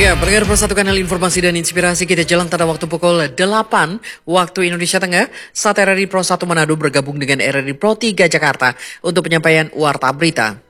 Ya, pendengar Pro1 Kanal Informasi dan Inspirasi, kita jalan pada waktu pukul 8 waktu Indonesia Tengah saat RRI Pro 1 Manado bergabung dengan RRI Pro 3 Jakarta untuk penyampaian Warta Berita.